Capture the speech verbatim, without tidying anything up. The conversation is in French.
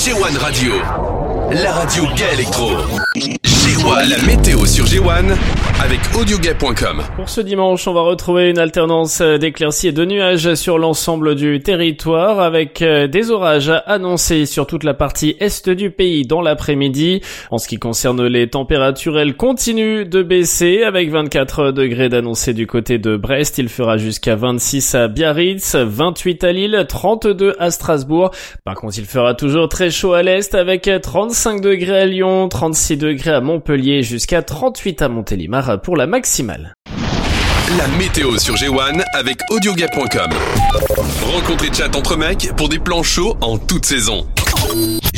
G un Radio, la radio gay électro. G un, la météo sur G un avec audiogay point com. Pour ce dimanche, on va retrouver une alternance d'éclaircies et de nuages sur l'ensemble du territoire avec des orages annoncés sur toute la partie est du pays dans l'après-midi. En ce qui concerne les températures, elles continuent de baisser avec vingt-quatre degrés d'annoncés du côté de Brest. Il fera jusqu'à vingt-six à Biarritz, vingt-huit à Lille, trente-deux à Strasbourg. Par contre, il fera toujours très chaud à l'est avec trente-cinq degrés à Lyon, trente-six degrés à Montpellier, jusqu'à trente-huit à Montélimar pour la maximale. La météo sur G un avec audiogay point com. Rencontre et chat entre mecs pour des plans chauds en toute saison.